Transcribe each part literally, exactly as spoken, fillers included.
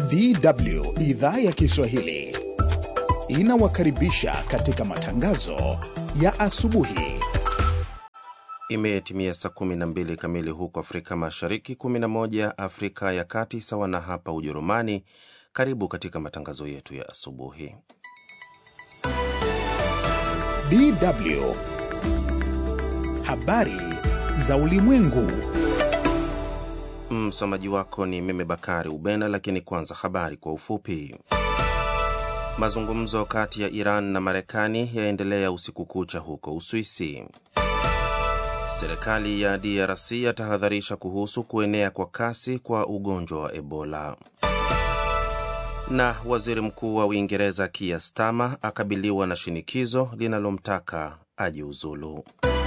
D W idhaa ya Kiswahili inawakaribisha katika matangazo ya asubuhi. Imetimia saa kumi na mbili kamili huko Afrika Mashariki, kumi na moja Afrika ya Kati, sawa na hapa Ujerumani. Karibu katika matangazo yetu ya asubuhi. D W habari za ulimwengu. Msomaji wako ni mimi Bakari Ubena, lakini kwanza habari kwa ufupi. Mazungumzo kati ya Iran na Marekani yaendelea usiku kucha huko Uswisi. Serikali ya D R C yatahadharisha kuhusu kuenea kwa kasi kwa ugonjwa wa Ebola. Na waziri mkuu wa Uingereza Keir Starmer akabiliwa na shinikizo linalomtaka ajiuzulu.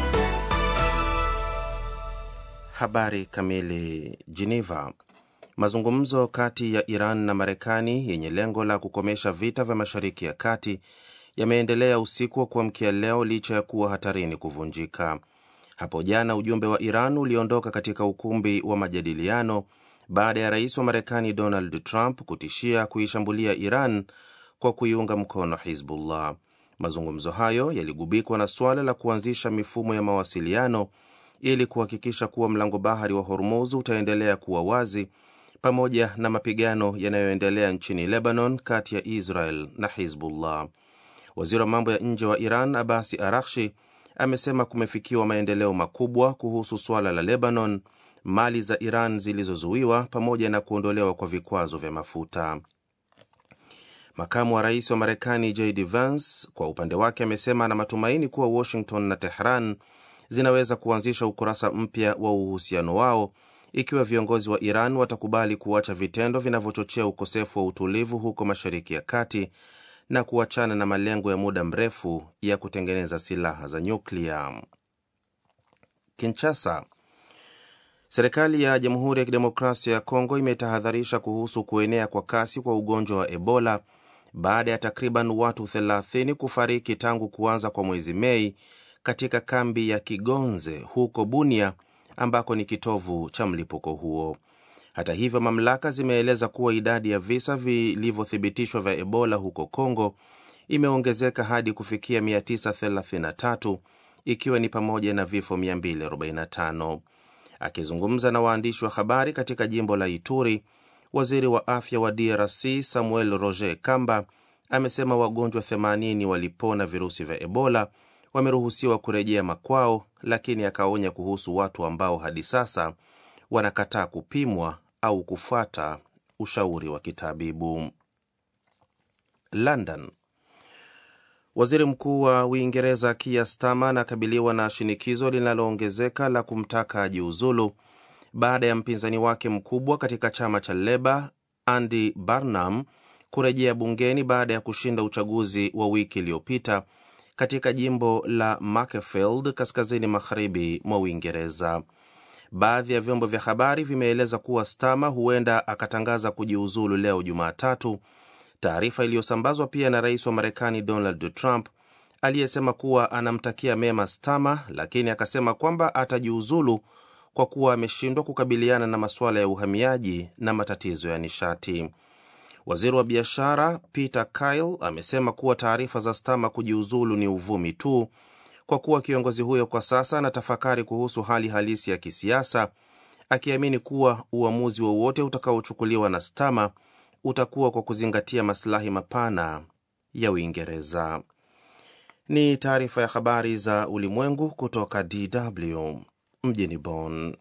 Habari kamili. Geneva. Mazungumzo kati ya Iran na Marekani yenye lengo la kukomesha vita vya Mashariki ya Kati yameendelea usiku wa kuamkia leo licha ya kuwa hatarini kuvunjika. Hapo jana ujumbe wa Iran uliondoka katika ukumbi wa majadiliano baada ya rais wa Marekani Donald Trump kutishia kuishambulia Iran kwa kuiunga mkono Hizbullah. Mazungumzo hayo yaligubikwa na suala la kuanzisha mifumo ya mawasiliano ili kuhakikisha kuwa mlango bahari wa Hormuz utaendelea kuwa wazi, pamoja na mapigano yanayoendelea nchini Lebanon kati ya Israel na Hizbullah. Waziri wa mambo ya nje wa Iran Abbas Araghchi amesema kumefikiwa maendeleo makubwa kuhusu suala la Lebanon, mali za Iran zilizozuiwa, pamoja na kuondolewa kwa vikwazo vya mafuta. Makamu wa rais wa Marekani J D Vance kwa upande wake amesema ana matumaini kuwa Washington na Tehran zinaweza kuanzisha ukurasa mpya wa uhusiano wao ikiwa viongozi wa Iran watakubali kuacha vitendo vinavyochochea ukosefu wa utulivu huko Mashariki ya Kati na kuachana na malengo ya muda mrefu ya kutengeneza silaha za nyuklia. Kinshasa. Serikali ya Jamhuri ya Kidemokrasia ya Kongo imetahadharisha kuhusu kuenea kwa kasi kwa ugonjwa wa Ebola baada ya takriban watu thelathini kufariki tangu kuanza kwa mwezi Mei katika kambi ya Kigonze huko Bunia, ambako ni kitovu cha mlipuko huo. Hata hivyo, mamlaka zimeeleza kuwa idadi ya visa vilivyothibitishwa vya Ebola huko Kongo imeongezeka hadi kufikia mia tisa thelathini na tatu, ikiwa ni pamoja na vifo mia mbili arobaini na tano. Akizungumza na waandishi wa habari katika jimbo la Ituri, waziri wa afya wa D R C Samuel Roger Kamba amesema wagonjwa themanini walipona virusi vya Ebola wameruhusiwa kurejea makwao, lakini akaonya kuhusu watu ambao hadi sasa wanakataa kupimwa au kufuata ushauri wa kitabibu. London. Waziri mkuu wa Uingereza Keir Starmer anakabiliwa na shinikizo linaloongezeka la kumtaka ajiuzulu baada ya mpinzani wake mkubwa katika chama cha Labour Andy Burnham kurejea bungeni baada ya kushinda uchaguzi wa wiki iliyopita katika jimbo la Macclesfield kaskazini magharibi mwa Uingereza. Baadhi ya vyombo vya habari vimeeleza kuwa Starmer huenda akatangaza kujiuzulu leo Jumatatu, taarifa iliyosambazwa pia na rais wa Marekani Donald Trump aliyesema kuwa anamtakia mema Starmer, lakini akasema kwamba atajiuzulu kwa kuwa ameshindwa kukabiliana na masuala ya uhamiaji na matatizo ya nishati. Waziri wa biashara Peter Kyle amesema kuwa taarifa za Starmer kujiuzulu ni uvumi tu, kwa kuwa kiongozi huyo kwa sasa anatafakari kuhusu hali halisi ya kisiasa, akiamini kuwa uamuzi wowote utakaochukuliwa na Starmer utakuwa kwa kuzingatia maslahi mapana ya Uingereza. Ni taarifa ya habari za ulimwengu kutoka D W mjini Bonn.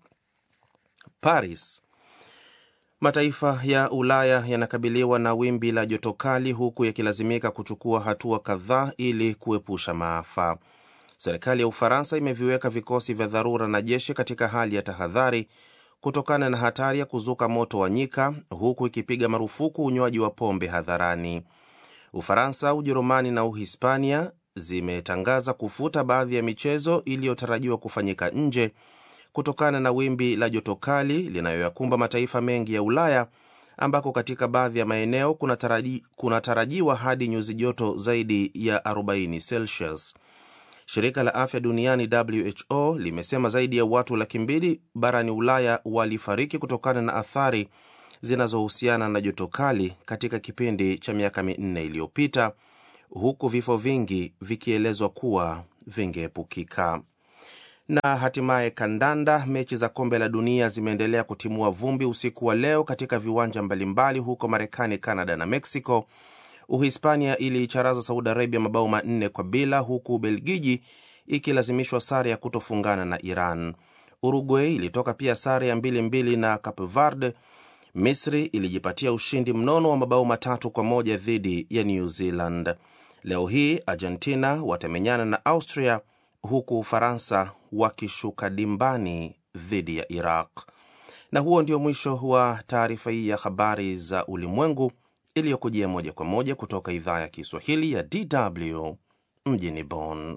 Paris. Mataifa ya Ulaya yanakabiliwa na wimbi la joto kali huku yakilazimika kuchukua hatua kadhaa ili kuepusha maafa. Serikali ya Ufaransa imeviweka vikosi vya dharura na jeshi katika hali ya tahadhari kutokana na hatari ya kuzuka moto wa nyika, huku ikipiga marufuku unywaji wa pombe hadharani. Ufaransa, Ujerumani na Uhispania zimetangaza kufuta baadhi ya michezo iliyotarajiwa kufanyika nje kutokana na wimbi la joto kali linayoyakumba mataifa mengi ya Ulaya, ambako katika baadhi ya maeneo kunataraji, kunatarajiwa hadi nyuzi joto zaidi ya arobaini Celsius. Shirika la Afya Duniani W H O limesema zaidi ya watu laki mbili barani Ulaya walifariki kutokana na athari zinazohusiana na joto kali katika kipindi cha miaka minne iliyopita, huku vifo vingi vikielezwa kuwa vingeepukika. Na hatimaye kandanda, mechi za kombe la dunia zimeendelea kutimua vumbi usiku wa leo katika viwanja mbalimbali huko Marekani, Canada na Mexico. Uhispania iliicharaza Saudi Arabia mabao manne kwa bila, huku Belgiji ikilazimishwa sare ya kutofungana na Iran. Uruguay ilitoka pia sare ya mbili mbili na Cape Verde. Misri ilijipatia ushindi mnono wa mabao matatu kwa moja dhidi ya New Zealand. Leo hii Argentina watamenyana na Austria, huku Ufaransa wakishuka dimbani dhidi ya Iraq. Na huo ndio mwisho wa taarifa hii ya habari za ulimwengu iliyokujia moja kwa moja kutoka idhaa ya Kiswahili ya D W mjini Bonn.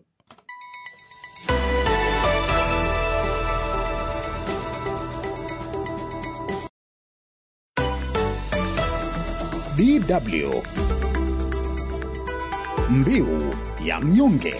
D W Mbiu ya mnyonge.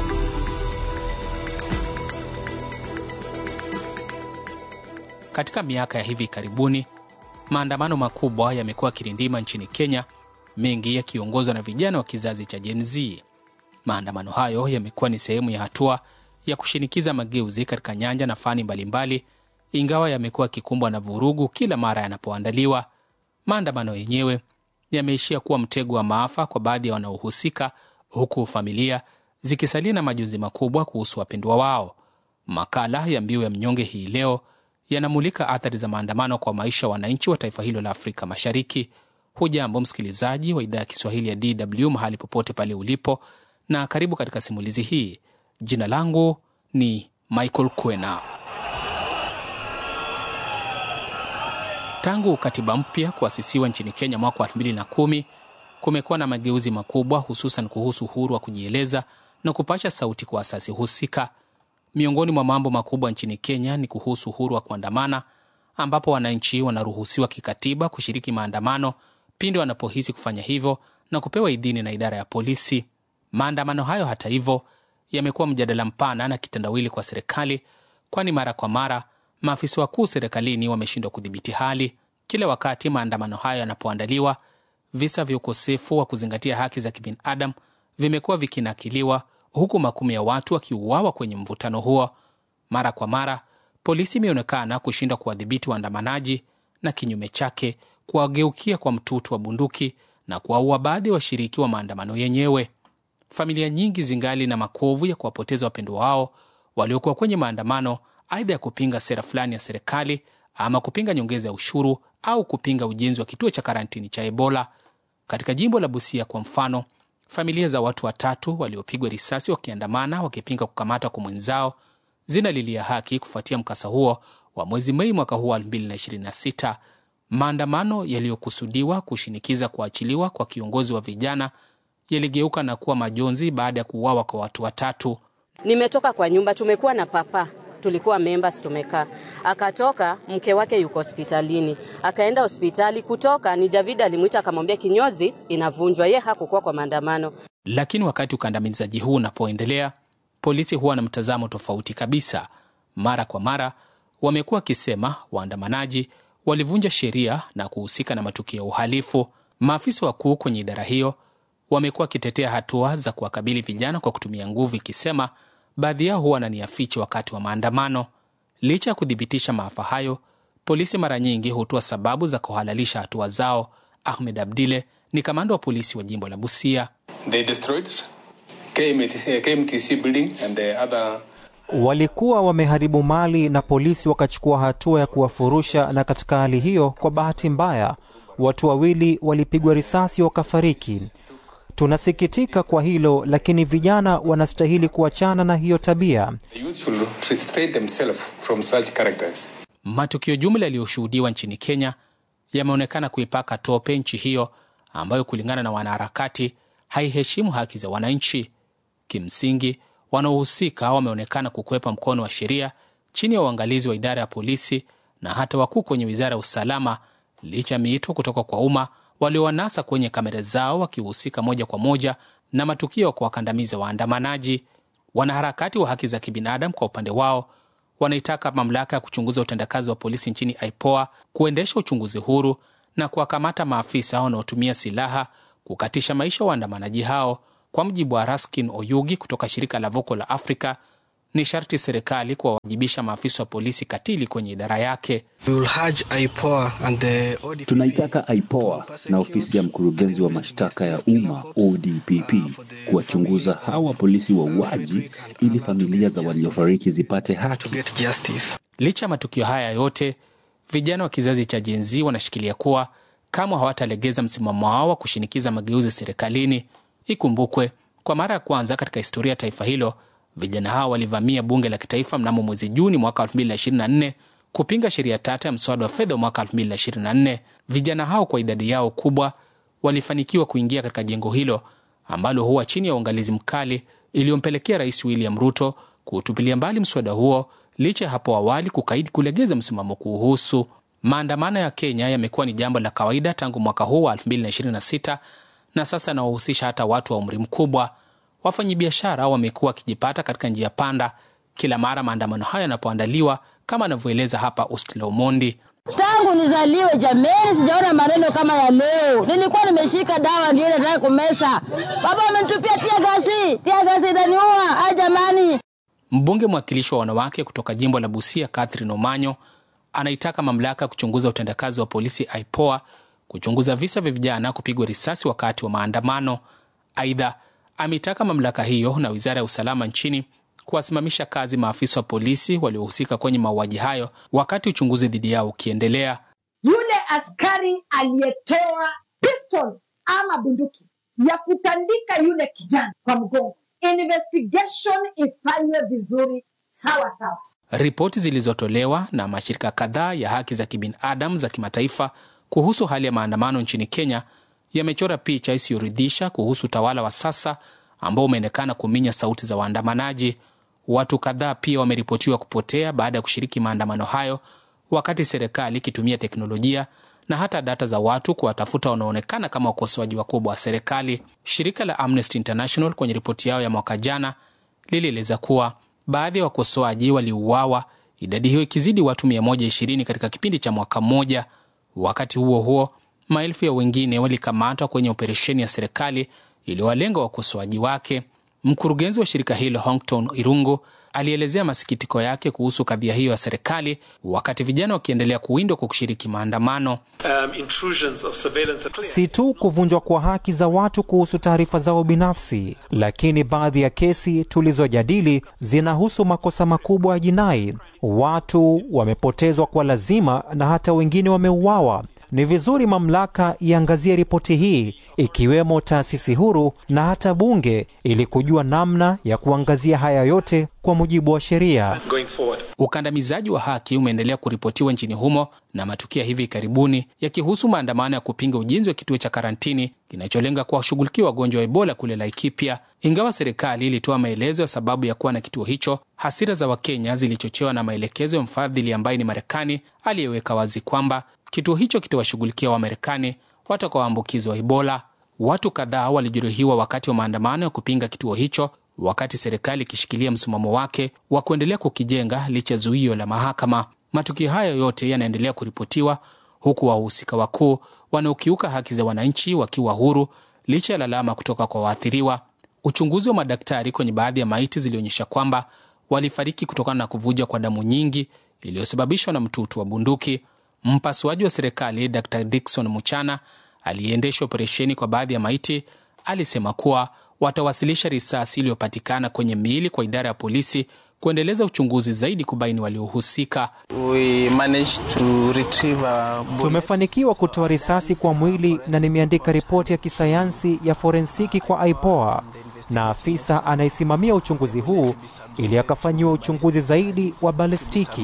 Katika miaka ya hivi karibuni, maandamano makubwa yamekuwa kirindima nchini Kenya, mengi yakiongozwa na vijana wa kizazi cha Gen Z. Maandamano hayo yamekuwa ni sehemu ya hatua ya kushinikiza mageuzi katika nyanja na fani mbalimbali, ingawa yamekuwa kikumbwa na vurugu kila mara yanapoandaliwa. Maandamano yenyewe yameishia kuwa mtego wa maafa kwa baadhi ya wanaohusika, huku familia zikisalia na majonzi makubwa kuhusu wapendwa wao. Makala ya Mbiu ya Mnyonge hii leo yanamulika athari za maandamano kwa maisha ya wananchi wa taifa hilo la Afrika Mashariki. Hujambo msikilizaji wa idhaa ya Kiswahili ya D W mahali popote pale ulipo, na karibu katika simulizi hii. Jina langu ni Michael Kwena. Tangu katiba mpya kuasisiwa nchini Kenya mwaka elfu mbili na kumi, kumekuwa na mageuzi makubwa, hususan kuhusu uhuru wa kujieleza na kupasha sauti kwa asasi husika. Miongoni mwa mambo makubwa nchini Kenya ni kuhusu uhuru wa kuandamana, ambapo wananchi wanaruhusiwa kikatiba kushiriki maandamano pindi wanapohisi kufanya hivyo na kupewa idhini na idara ya polisi. Maandamano hayo hata hivyo yamekuwa mjadala mpana na kitendawili kwa serikali, kwani mara kwa mara maafisa wakuu serikalini wameshindwa kudhibiti hali. Kila wakati maandamano hayo yanapoandaliwa, visa vya ukosefu wa kuzingatia haki za kibinadamu vimekuwa vikinakiliwa, huku makumi ya watu wakiuawa kwenye mvutano huo. Mara kwa mara polisi imeonekana kushindwa kuwadhibiti waandamanaji, na kinyume chake kuwageukia kwa mtutu wa bunduki na kuwaua baadhi ya washiriki wa maandamano yenyewe. Familia nyingi zingali na makovu ya kuwapoteza wapendwa wao waliokuwa kwenye maandamano, aidha ya kupinga sera fulani ya serikali, ama kupinga nyongeza ya ushuru, au kupinga ujenzi wa kituo cha karantini cha Ebola. Katika jimbo la Busia kwa mfano, familia za watu watatu waliopigwa risasi wakiandamana wakipinga kukamata kwa mwenzao zinalilia haki kufuatia mkasa huo wa mwezi Mei mwaka huu elfu mbili na ishirini na sita. Maandamano yaliyokusudiwa kushinikiza kuachiliwa kwa kiongozi wa vijana yaligeuka na kuwa majonzi baada ya kuuawa kwa watu watatu. Nimetoka kwa nyumba, tumekuwa na papa, tulikuwa members tumekaa. Akatoka, mke wake yuko hospitalini. Akaenda hospitali, kutoka ni Javida alimuita akamwambia kinyozi inavunjwa, yeye hakukuwa kwa maandamano. Lakini wakati ukandamizaji huu unapoendelea, polisi huwa na mtazamo tofauti kabisa. Mara kwa mara wamekuwa wakisema waandamanaji walivunja sheria na kuhusika na matukio ya uhalifu. Maafisa wakuu kwenye idara hiyo wamekuwa wakitetea hatua za kuwakabili vijana kwa kutumia nguvu, ikisema baadhi yao huwa na nia fiche wakati wa maandamano. Licha ya kudhibitisha maafa hayo, polisi mara nyingi hutoa sababu za kuhalalisha hatua zao. Ahmed Abdile ni kamanda wa polisi wa jimbo la Busia. They destroyed K M T C building and the other. Walikuwa wameharibu mali na polisi wakachukua hatua ya kuwafurusha, na katika hali hiyo kwa bahati mbaya watu wawili walipigwa risasi wakafariki. Tunasikitika kwa hilo, lakini vijana wanastahili kuachana na hiyo tabia. Matukio jumla yaliyoshuhudiwa nchini Kenya yameonekana kuipaka tope nchi hiyo, ambayo kulingana na wanaharakati haiheshimu haki za wananchi. Kimsingi, wanaohusika wameonekana kukwepa mkono wa sheria chini ya uangalizi wa idara ya polisi na hata wakuu kwenye wizara ya usalama, licha miito kutoka kwa umma waliowanasa kwenye kamera zao wakihusika moja kwa moja na matukio kwa kuwakandamiza waandamanaji. Wanaharakati wa haki za kibinadamu kwa upande wao wanaitaka mamlaka ya kuchunguza utendakazi wa polisi nchini I P O A kuendesha uchunguzi huru na kuwakamata maafisa wanaotumia silaha kukatisha maisha waandamanaji hao. Kwa mjibu wa Raskin Oyugi kutoka shirika la Voco la Afrika, ni sharti serikali kuwawajibisha maafisa wa polisi katili kwenye idara yake. Tunaitaka I P O A na ofisi ya mkurugenzi wa mashtaka ya umma O D P P kuwachunguza hawa polisi wauaji ili familia za waliofariki zipate haki. Licha ya matukio haya yote, vijana wa kizazi cha Gen Z wanashikilia kuwa kama hawatalegeza msimamo wao wa kushinikiza mageuzi serikalini. Ikumbukwe, kwa mara ya kwanza katika historia ya taifa hilo, vijana hao walivamia bunge la kitaifa mnamo mwezi Juni mwaka elfu mbili na ishirini na nne kupinga sheria tata ya mswada wa fedha mwaka elfu mbili na ishirini na nne. Vijana hao kwa idadi yao kubwa walifanikiwa kuingia katika jengo hilo ambalo huwa chini ya uangalizi mkali, iliyompelekea Rais William Ruto kutupilia mbali mswada huo licha ya hapo awali kukaidi kulegeza msimamo kuhusu. Maandamano ya Kenya yamekuwa ni jambo la kawaida tangu mwaka huu wa elfu mbili na ishirini na sita na sasa nawahusisha hata watu wa umri mkubwa. Wafanyabiashara wamekuwa wakijipata katika njia panda kila mara maandamano haya yanapoandaliwa, kama anavyoeleza hapa Ustila Omondi. Tangu nizaliwe jameni, sijaona maneno kama ya leo. Nilikuwa nimeshika dawa ndio nataka kumesa. Baba amenitupia tia gasi, tia gasi daniua. Ai jamani. Mbunge mwakilishi wa wanawake kutoka jimbo la Busia, Catherine Omanyo, anaitaka mamlaka kuchunguza utendakazi wa polisi I P O A kuchunguza visa vya vijana kupigwa risasi wakati wa maandamano. Aidha, ametaka mamlaka hiyo na Wizara ya Usalama nchini kuwasimamisha kazi maafisa wa polisi waliohusika kwenye mauaji hayo wakati uchunguzi dhidi yao ukiendelea. Yule askari aliyetoa pistol ama bunduki ya kutandika yule kijana kwa mgongo, investigation ifanywe vizuri sawa sawa. Ripoti zilizotolewa na mashirika kadhaa ya haki za kibinadamu za kimataifa kuhusu hali ya maandamano nchini Kenya yamechora picha isiyoridhisha kuhusu utawala wa sasa ambao umeonekana kuminya sauti za waandamanaji. Watu kadhaa pia wameripotiwa kupotea baada ya kushiriki maandamano hayo, wakati serikali ikitumia teknolojia na hata data za watu kuwatafuta wanaonekana kama wakosoaji wakubwa wa serikali. Shirika la Amnesty International kwenye ripoti yao ya mwaka jana lilieleza kuwa baadhi ya wakosoaji waliuawa, idadi hiyo ikizidi watu mia moja ishirini katika kipindi cha mwaka mmoja. Wakati huo huo, maelfu ya wengine walikamatwa kwenye operesheni ya serikali iliyowalenga wakosoaji wake. Mkurugenzi wa shirika hilo Hongton Irungu alielezea masikitiko yake kuhusu kadhia hiyo ya serikali, wakati vijana wakiendelea kuwindwa kwa kushiriki maandamano. Um, si tu kuvunjwa kwa haki za watu kuhusu taarifa zao binafsi, lakini baadhi ya kesi tulizojadili zinahusu makosa makubwa ya jinai. Watu wamepotezwa kwa lazima na hata wengine wameuawa. Ni vizuri mamlaka iangazie ripoti hii, ikiwemo taasisi huru na hata bunge, ili kujua namna ya kuangazia haya yote kwa mujibu wa sheria. Ukandamizaji wa haki umeendelea kuripotiwa nchini humo, na matukio hivi karibuni yakihusu maandamano ya kupinga ujenzi wa kituo cha karantini kinacholenga kuwashughulikia wagonjwa wa Ebola kule Laikipia. Ingawa serikali ilitoa maelezo ya sababu ya kuwa na kituo hicho, hasira za Wakenya zilichochewa na maelekezo ya mfadhili ambaye ni Marekani, aliyeweka wazi kwamba kituo hicho kitawashughulikia Wamarekani watakaoambukizwa Ebola. Watu kadhaa walijeruhiwa wakati wa maandamano ya kupinga kituo hicho, wakati serikali ikishikilia msimamo wake wa kuendelea kukijenga licha zuio la mahakama. Matukio hayo yote yanaendelea kuripotiwa huku wahusika wakuu wanaokiuka haki za wananchi wakiwa huru licha ya lalama kutoka kwa waathiriwa. Uchunguzi wa madaktari kwenye baadhi ya maiti zilionyesha kwamba walifariki kutokana na kuvuja kwa damu nyingi iliyosababishwa na mtutu wa bunduki. Mpasuaji wa serikali Daktari Dickson Muchana aliendesha operesheni kwa baadhi ya maiti alisema kuwa watawasilisha risasi iliyopatikana kwenye miili kwa idara ya polisi kuendeleza uchunguzi zaidi kubaini waliohusika. Tumefanikiwa kutoa risasi kwa mwili na nimeandika ripoti ya kisayansi ya forensiki kwa I P O A na afisa anayesimamia uchunguzi huu ili akafanyiwa uchunguzi zaidi wa balistiki.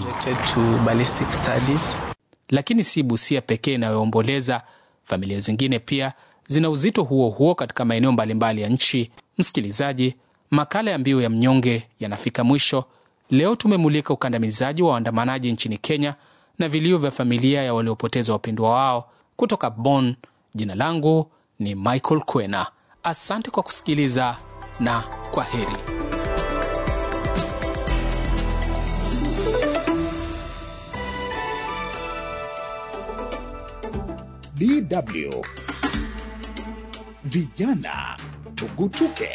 Lakini si Busia pekee inayoomboleza. Familia zingine pia zina uzito huo huo katika maeneo mbalimbali ya nchi. Msikilizaji, makala ya Mbiu ya Mnyonge yanafika mwisho. Leo tumemulika ukandamizaji wa waandamanaji nchini Kenya na vilio vya familia ya waliopoteza wapendwa wao. Kutoka Bonn, jina langu ni Michael Kwena. Asante kwa kusikiliza na kwa heri. D W Vijana Tugutuke.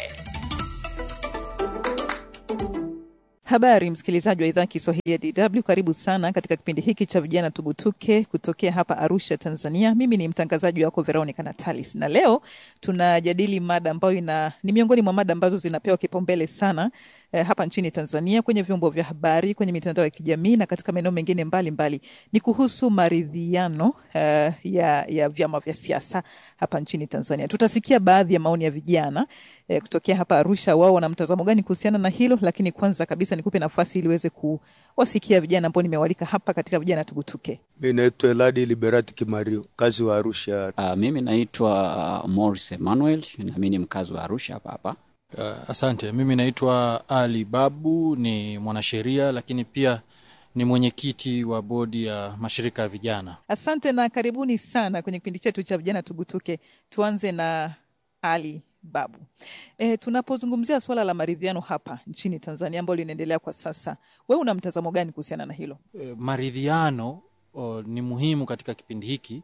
Habari msikilizaji wa idhaa Kiswahili ya D W, karibu sana katika kipindi hiki cha Vijana Tugutuke kutokea hapa Arusha, Tanzania. Mimi ni mtangazaji wako Veronica Natalis, na leo tunajadili mada ambayo ina ni miongoni mwa mada ambazo zinapewa kipaumbele sana eh, hapa nchini Tanzania kwenye vyombo vya habari, kwenye mitandao ya kijamii na katika maeneo mengine mbalimbali. Ni kuhusu maridhiano eh, ya ya vyama vya siasa hapa nchini Tanzania. Tutasikia baadhi ya maoni ya vijana eh, kutokea hapa Arusha, wao wana mtazamo gani kuhusiana na hilo, lakini kwanza kabisa nikupe nafasi ili uweze kuwasikia vijana ambao nimewalika hapa katika Vijana Tugutuke. Mimi naitwa Eladi Liberati Kimario, mkazi wa Arusha. Uh, mimi naitwa uh, Morris Emmanuel, na mimi ni mkazi wa Arusha hapa hapa. Uh, asante. Mimi naitwa Ali Babu, ni mwanasheria lakini pia ni mwenyekiti wa bodi ya mashirika ya vijana. Asante na karibuni sana kwenye kipindi chetu cha Vijana Tugutuke. Tuanze na Ali Babu. E, tunapozungumzia swala la maridhiano hapa nchini Tanzania ambalo linaendelea kwa sasa, wewe una mtazamo gani kuhusiana na hilo? E, maridhiano o, ni muhimu katika kipindi hiki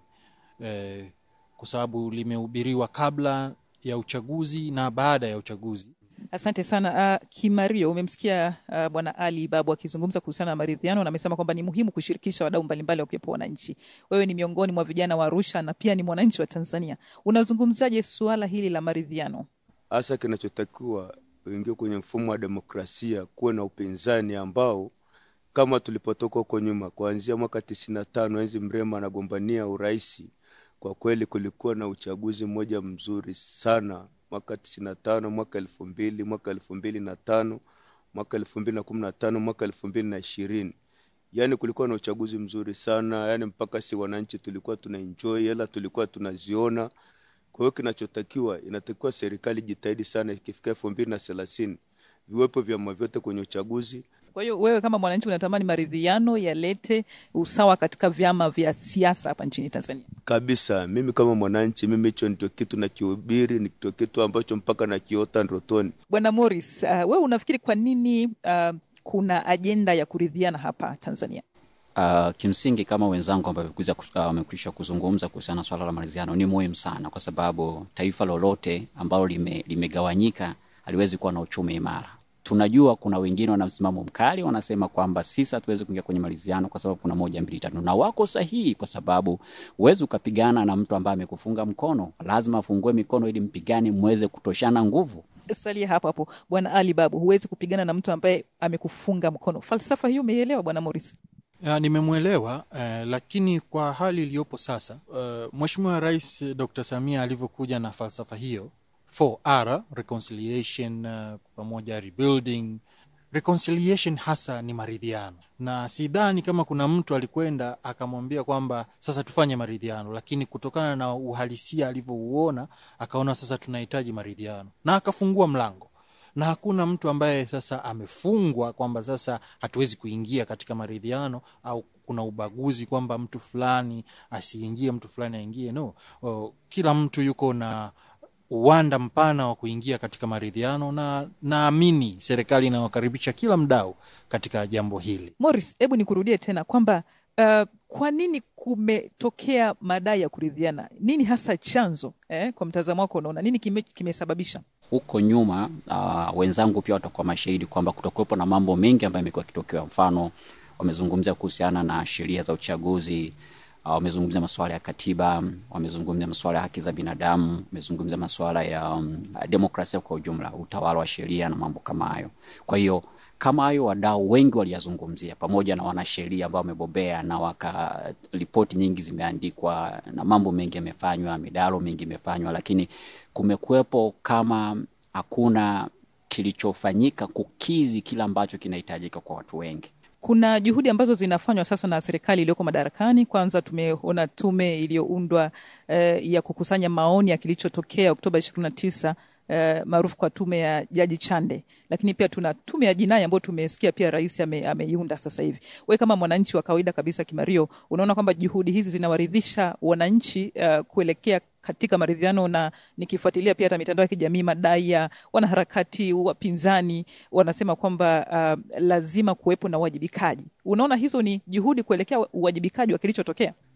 e, kwa sababu limehubiriwa kabla ya uchaguzi na baada ya uchaguzi. Asante sana. Uh, Kimario, umemsikia uh, Bwana Ali Babu akizungumza kuhusiana na maridhiano na amesema kwamba ni muhimu kushirikisha wadau mbalimbali wakiwepo wananchi. Wewe ni miongoni mwa vijana wa Arusha na pia ni mwananchi wa Tanzania. Unazungumzaje suala hili la maridhiano? Hasa kinachotakiwa uingie kwenye mfumo wa demokrasia, kuwe na upinzani ambao kama tulipotoka huko nyuma kuanzia mwaka tisini na tano enzi Mrema anagombania urais. Kwa kweli kulikuwa na uchaguzi mmoja mzuri sana mwaka tisini na tano, mwaka elfu mbili, mwaka elfu mbili na tano, mwaka elfu mbili na kumi na tano, mwaka elfu mbili na ishirini. Yaani kulikuwa na uchaguzi mzuri sana, yaani mpaka si wananchi tulikuwa tunaenjoy, hela tulikuwa tunaziona. Kwa hiyo kinachotakiwa, inatakiwa serikali jitahidi sana ikifika elfu mbili na thelathini viwepo vyama vyote kwenye uchaguzi. Kwa hiyo wewe kama mwananchi unatamani maridhiano yalete usawa katika vyama vya siasa hapa nchini Tanzania? Kabisa, mimi kama mwananchi, mimi hicho ndio kitu na kihubiri, ni kitu ambacho mpaka na kiota ndotoni. Bwana Morris, uh, wewe unafikiri kwa nini uh, kuna ajenda ya kuridhiana hapa Tanzania? Uh, kimsingi kama wenzangu ambao wamekwisha uh, kuzungumza kuhusiana na swala la maridhiano, ni muhimu sana kwa sababu taifa lolote ambalo lime, limegawanyika haliwezi kuwa na uchumi imara. Tunajua kuna wengine wana msimamo mkali, wanasema kwamba sisi hatuwezi kuingia kwenye maridhiano kwa sababu kuna moja mbili tatu, na wako sahihi, kwa sababu huwezi ukapigana na mtu ambaye amekufunga mkono. Lazima afungue mikono ili mpigane muweze kutoshana nguvu. Salia hapo hapo Bwana Ali Babu, huwezi kupigana na mtu ambaye amekufunga mkono. Falsafa hiyo umeelewa Bwana Morris? Ya, nimemuelewa eh, lakini kwa hali iliyopo sasa uh, Mheshimiwa Rais Doctor Samia alivyokuja na falsafa hiyo four R, reconciliation uh, pamoja rebuilding. Reconciliation hasa ni maridhiano, na sidhani kama kuna mtu alikwenda akamwambia kwamba sasa tufanye maridhiano, lakini kutokana na uhalisia alivyouona akaona sasa tunahitaji maridhiano na akafungua mlango. Na hakuna mtu ambaye sasa amefungwa kwamba sasa hatuwezi kuingia katika maridhiano au kuna ubaguzi kwamba mtu fulani asiingie mtu fulani aingie. No, o, kila mtu yuko na uwanda mpana wa kuingia katika maridhiano, na naamini serikali inawakaribisha kila mdau katika jambo hili. Morris, hebu nikurudie tena kwamba uh, kwa nini kumetokea madai ya kuridhiana? Nini hasa chanzo? Eh, kwa mtazamo wako unaona nini kime, kimesababisha? Huko nyuma uh, wenzangu pia watakuwa mashahidi kwamba kutokuwepo na mambo mengi ambayo yamekuwa kitokea. Mfano, wamezungumzia kuhusiana na sheria za uchaguzi, uh, wamezungumzia masuala ya katiba, wamezungumzia masuala ya haki za binadamu, wamezungumzia masuala ya um, demokrasia kwa ujumla, utawala wa sheria na mambo kama hayo. Kwa hiyo kama hayo wadau wengi waliyazungumzia pamoja na wanasheria ambao wamebobea, na waka ripoti nyingi zimeandikwa na mambo mengi yamefanywa, midalo mingi imefanywa, lakini kumekuwepo kama hakuna kilichofanyika kukizi kila ambacho kinahitajika kwa watu wengi. Kuna juhudi ambazo zinafanywa sasa na serikali iliyoko madarakani. Kwanza tumeona tume iliyoundwa eh, ya kukusanya maoni ya kilichotokea Oktoba ishirini na tisa, Uh, maarufu kwa tume ya Jaji Chande, lakini pia tuna tume ya jinai ambayo tumesikia pia rais ameiunda ame sasa hivi. Wewe kama mwananchi wa kawaida kabisa Kimario, unaona kwamba juhudi hizi zinawaridhisha wananchi uh, kuelekea katika maridhiano? Na nikifuatilia pia hata mitandao ya kijamii, madai ya wanaharakati wapinzani wanasema kwamba uh, lazima kuwepo na uwajibikaji. Unaona hizo ni juhudi kuelekea uwajibikaji wa kilichotokea?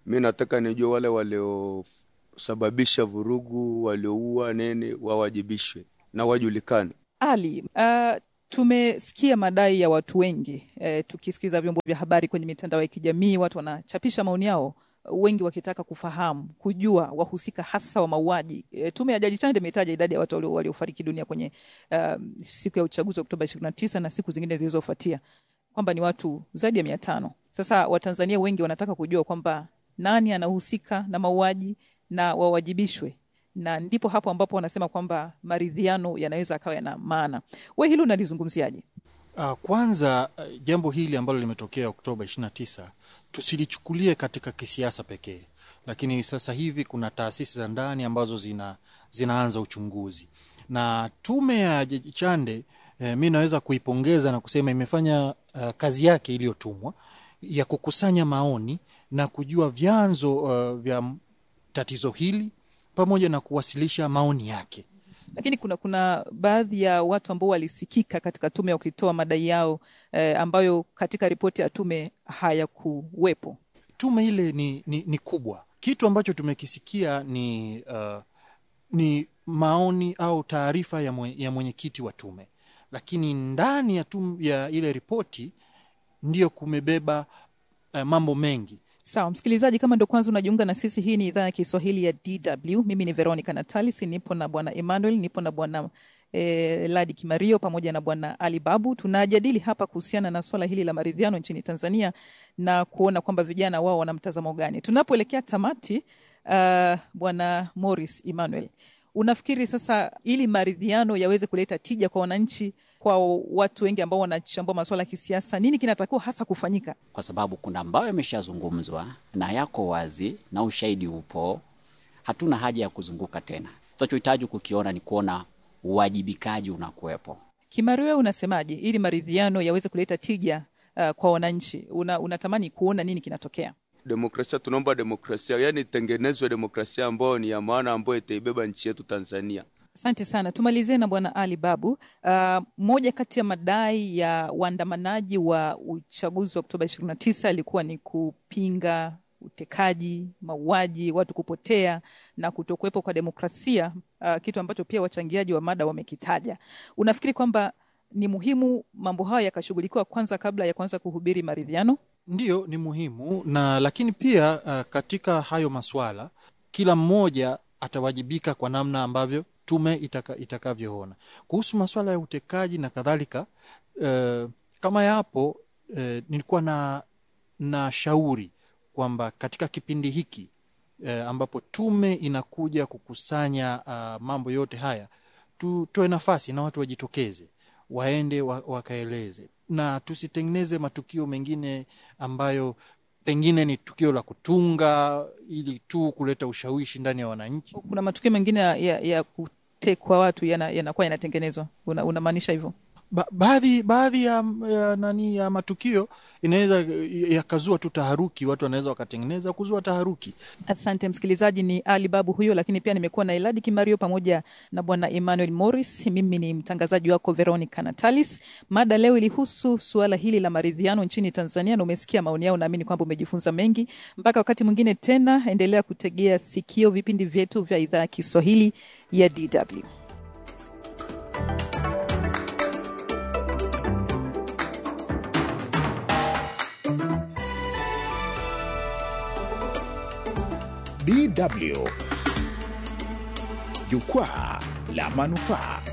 Mi nataka nijue wale waliosababisha vurugu, walioua nini, wawajibishwe na wajulikane. Ali, uh, tumesikia madai ya watu wengi e, tukisikiza vyombo vya habari kwenye mitandao ya kijamii, watu wanachapisha maoni yao, wengi wakitaka kufahamu, kujua wahusika hasa wa mauaji. E, tume ya Jaji Chande imetaja idadi ya watu waliofariki dunia kwenye uh, siku ya uchaguzi wa Oktoba ishirini na tisa na siku zingine zilizofuatia kwamba ni watu zaidi ya mia tano. Sasa Watanzania wengi wanataka kujua kwamba nani anahusika na mauaji na wawajibishwe, na ndipo hapo ambapo wanasema kwamba maridhiano yanaweza akawa yana maana. Wewe hilo unalizungumziaje? Uh, kwanza uh, jambo hili ambalo limetokea Oktoba ishirini na tisa tusilichukulie katika kisiasa pekee, lakini sasa hivi kuna taasisi za ndani ambazo zina zinaanza uchunguzi, na tume ya Jaji Chande eh, mimi naweza kuipongeza na kusema imefanya uh, kazi yake iliyotumwa ya kukusanya maoni na kujua vyanzo uh, vya tatizo hili pamoja na kuwasilisha maoni yake. Lakini kuna kuna baadhi ya watu ambao walisikika katika tume wakitoa madai yao eh, ambayo katika ripoti ya tume hayakuwepo. Tume ile ni, ni, ni kubwa. Kitu ambacho tumekisikia ni uh, ni maoni au taarifa ya, mwe, ya mwenyekiti wa tume, lakini ndani ya, tume, ya ile ripoti ndio kumebeba uh, mambo mengi. Sawa, msikilizaji, kama ndo kwanza unajiunga na sisi, hii ni idhaa ya Kiswahili ya D W. Mimi ni Veronica Natalis, nipo na bwana Emmanuel, nipo na bwana eh, Ladi Kimario pamoja na bwana Ali Babu. Tunajadili hapa kuhusiana na swala hili la maridhiano nchini Tanzania na kuona kwamba vijana wao wana mtazamo gani. Tunapoelekea tamati, uh, bwana Morris Emmanuel, unafikiri sasa ili maridhiano yaweze kuleta tija kwa wananchi, kwa watu wengi ambao wanachambua masuala ya kisiasa, nini kinatakiwa hasa kufanyika? Kwa sababu kuna ambayo yameshazungumzwa na yako wazi na ushahidi upo, hatuna haja ya kuzunguka tena. Tunachohitaji kukiona ni kuona uwajibikaji unakuwepo. Kimario, unasemaje ili maridhiano yaweze kuleta tija uh, kwa wananchi? Una, unatamani kuona nini kinatokea? Demokrasia, tunaomba demokrasia, yani tengenezwe demokrasia ambayo ni ya maana, ambayo itaibeba nchi yetu Tanzania. Asante sana. Tumalizie na bwana Ali Babu. Uh, moja kati ya madai ya waandamanaji wa uchaguzi wa Oktoba ishirini na tisa ilikuwa ni kupinga utekaji, mauaji, watu kupotea na kutokuwepo kwa demokrasia, uh, kitu ambacho pia wachangiaji wa mada wamekitaja. Unafikiri kwamba ni muhimu mambo haya yakashughulikiwa kwanza kabla ya kuanza kuhubiri maridhiano? Ndiyo, ni muhimu, na lakini pia uh, katika hayo maswala kila mmoja atawajibika kwa namna ambavyo tume itaka, itakavyoona. Kuhusu maswala ya utekaji na kadhalika, uh, kama yapo uh, nilikuwa na na shauri kwamba katika kipindi hiki uh, ambapo tume inakuja kukusanya uh, mambo yote haya, tu, tuwe nafasi na watu wajitokeze, waende wakaeleze, na tusitengeneze matukio mengine ambayo pengine ni tukio la kutunga ili tu kuleta ushawishi ndani ya wananchi. Kuna matukio mengine ya, ya kutekwa watu yanakuwa yana yanatengenezwa. Una, unamaanisha hivyo? Ba, baadhi baadhi ya, ya nani ya matukio inaweza yakazua tu taharuki, watu wanaweza wakatengeneza kuzua taharuki. Asante msikilizaji, ni Ali Babu huyo, lakini pia nimekuwa na Eladi Kimario pamoja na bwana Emmanuel Morris. Mimi ni mtangazaji wako Veronica Natalis. Mada leo ilihusu suala hili la maridhiano nchini Tanzania, na umesikia maoni yao, naamini kwamba umejifunza mengi. Mpaka wakati mwingine tena, endelea kutegea sikio vipindi vyetu vya idhaa ya Kiswahili ya D W. D W, jukwaa la manufaa.